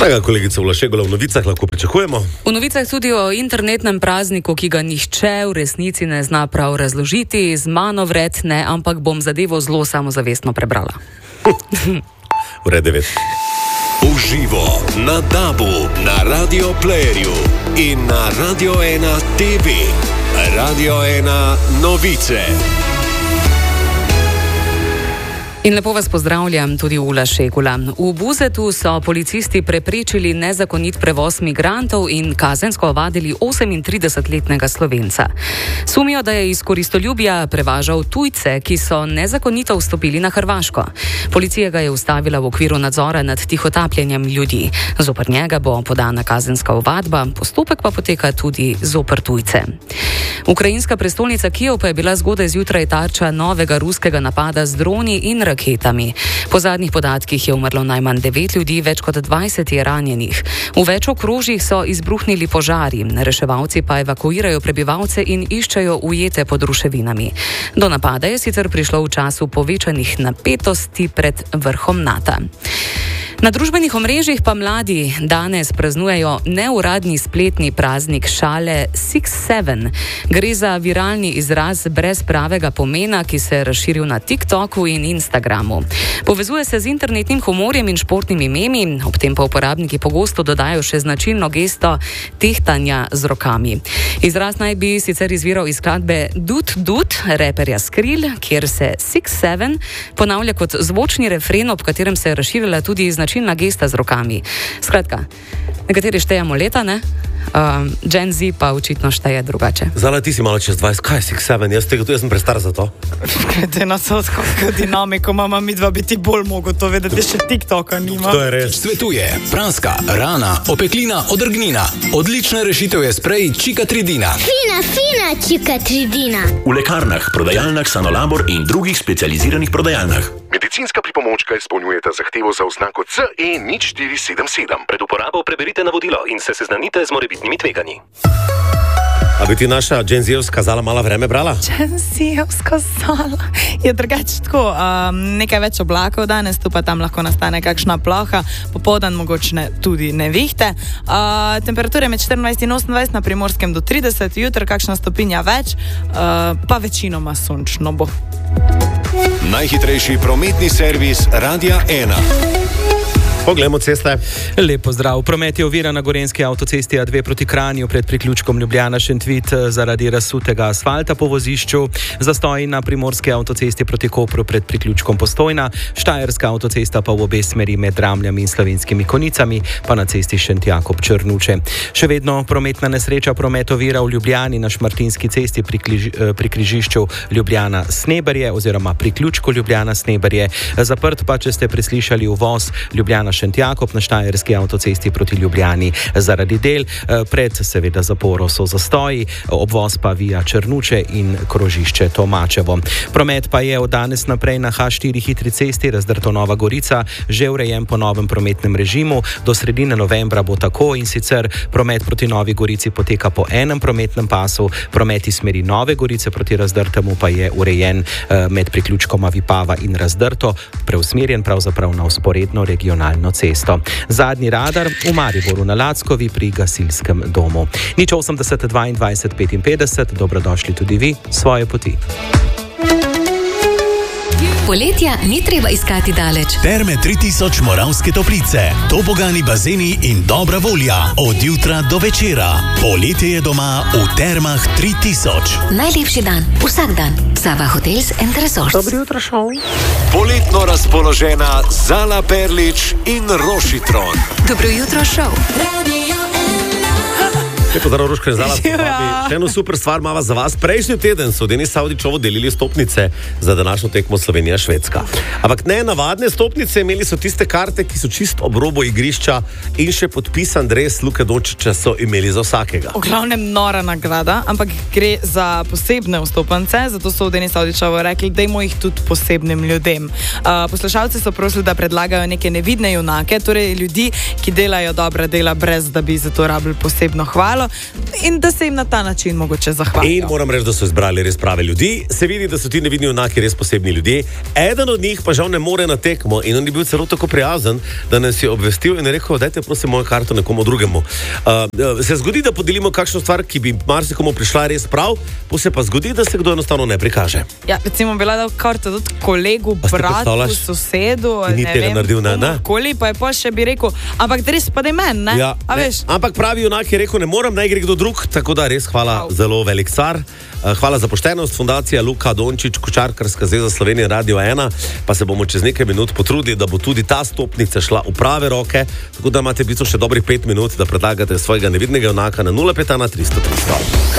Tako, kolegica Ula Šegula, v novicah lahko pričakujemo. V novicah tudi o internetnem prazniku, ki ga nihče v resnici ne zna prav razložiti. Z mano vred ne, ampak bom zadevo zelo samozavestno prebrala. Vred 9. Uživo na DAB-u, na Radio Playerju in na Radio 1 TV. Radio 1 novice. In lepo vas pozdravljam, tudi Ula Šegula. V Buzetu so policisti preprečili nezakonit prevoz migrantov in kazensko ovadili 38-letnega Slovenca. Sumijo, da je iz koristoljubja prevažal tujce, ki so nezakonito vstopili na Hrvaško. Policija ga je ustavila v okviru nadzora nad tihotapljenjem ljudi. Zoper njega bo podana kazenska ovadba, postopek pa poteka tudi zoper tujce. Ukrajinska prestolnica Kijev pa je bila zgodaj zjutraj tarča novega ruskega napada z droni in raketami. Po zadnjih podatkih je umrlo najmanj 9 ljudi, več kot 20 je ranjenih. V več okrožjih so izbruhnili požari, reševalci pa evakuirajo prebivalce in iščejo ujete pod ruševinami. Do napada je sicer prišlo v času povečanih napetosti pred vrhom NATO. Na družbenih omrežjih pa mladi danes praznujejo neuradni spletni praznik šale 6-7. Gre za viralni izraz brez pravega pomena, ki se je razširil na TikToku in Instagramu. Povezuje se z internetnim humorjem in športnimi memi, ob tem pa uporabniki pogosto dodajo še značilno gesto tehtanja z rokami. Izraz naj bi sicer izviral iz skladbe Dut Dut, reperja Skrill, kjer se 6-7 ponavlja kot zvočni refren, ob katerem se je razširila tudi značilna gesta z rokami. Skratka, nekateri štejemo leta, ne? Gen Z pa očitno šteje drugače. Zala, ti si malo čez 20, kaj je 6-7? Jaz sem prestar za to. Glede na sodsko dinamiko, mama mi dva bi ti bolj mogo to vedeti, še TikToka nima. To je res. Svetuje praska, rana, opeklina, odrgnina. Odlična rešitev je sprej Čikatridina. Fina Čikatridina. V lekarnah, prodajalnah Sanolabor in drugih specializiranih prodajalnah. Medicinska pripomočka izpolnjujeta zahtevo za oznako CE 0477. Pred uporabo preberite navodilo in se seznanite z morebitnimi tveganji. A bi ti naša Gen Z-evska zala malo vreme brala? Gen Z-evska zala. Je drugače tako, nekaj več oblakov danes, tu pa tam lahko nastane kakšna ploha, popoldan mogoče tudi nevihte. Temperature med 24 in 28, na Primorskem do 30, jutri kakšna stopinja več, pa večinoma sončno bo. Najhitrejši prometni servis Radia 1. Poglejmo ceste. Lep pozdrav. Promet je oviran na Gorenjski avtocesti A2 proti Kranju pred priključkom Ljubljana-Šentvit zaradi razsutega asfalta po vozišču. Zastoj na Primorski avtocesti proti Kopru pred priključkom Postojna. Štajerska avtocesta pa v obe smeri med Ramljami in Slovenskimi Konicami, pa na cesti Šentjakob-Črnuče. Še vedno prometna nesreča, promet ovira v Ljubljani na Šmartinski cesti pri križišču Ljubljana-Sneberje oziroma priključku Ljubljana-Sneberje. Zaprt pa, če ste preslišali uvoz Ljubljana-Šentjakob na Štajerski avtocesti proti Ljubljani zaradi del. Pred seveda zaporo so zastoji, obvoz pa via Črnuče in krožišče Tomačevo. Promet pa je od danes naprej na H4 hitri cesti razdrto Nova Gorica že urejen po novem prometnem režimu. Do sredine novembra bo tako, in sicer promet proti Novi Gorici poteka po enem prometnem pasu, promet iz smeri Nove Gorice proti Razdrtemu pa je urejen med priključkoma Vipava in Razdrto, preusmerjen pravzaprav na vzporedno regionalno cesto. Zadnji radar v Mariboru na Lackovi pri gasilskem domu. 080 22 55, dobrodošli tudi vi, svoje poti. Poletja ni treba iskati daleč. Terme 3000 Moravske Toplice, tobogani bazeni in dobra volja od jutra do večera. Poletje je doma v Termah 3000. Najlepši dan, vsak dan. Sava Hotels and Resorts. Dobro jutro, šov. Poletno razpoložena Zala Perlič in Rošitron. Dobro jutro, šov. Lepo zdrav, Roška, Zala. Še eno super stvar imava za vas. Prejšnji teden so Denis Savdičovo delili stopnice za današnjo tekmo Slovenija-Švedska. Ampak ne navadne stopnice, imeli so tiste karte, ki so čisto ob robu igrišča, in še podpisan dres Luke Dončića so imeli za vsakega. V glavnem nora nagrada, ampak gre za posebne vstopance, zato so v Denis Savdičovo rekli, dajmo jih tudi posebnim ljudem. Poslušalci so prosili, da predlagajo neke nevidne junake, torej ljudi, ki delajo dobra dela, brez da bi za to rabili posebno hvalo. malo in da se jim na ta način mogoče zahvalijo. In moram reči, da so izbrali res prave ljudi. Se vidi, da so ti nevidni junaki res posebni ljudje. Eden od njih pa žal ne more na tekmo in on je bil celo tako prijazen, da nas je obvestil in je rekel, dajte prosim mojo karto nekomu drugemu. Se zgodi, da podelimo kakšno stvar, ki bi marsikomu prišla res prav, pa se pa zgodi, da se kdo enostavno ne prikaže. Ja, recimo bila da karto tudi kolegu, bratu, sosedu, ni tega naredil, ne? Koli, pa je pa še bi rekel, ampak res pa da je men, ne? Ja, A veš? ampak pravi junak je rekel, ne moram, naj gre kdo drug, tako da res hvala, zelo velik car. Hvala za poštenost, fundacija Luka Dončić, Košarkarska zveza Slovenije, Radio 1, pa se bomo čez nekaj minut potrudili, da bo tudi ta stopnica šla v prave roke, tako da imate v bistvu še dobrih 5 minut, da predlagate svojega nevidnega junaka na 051 300 300.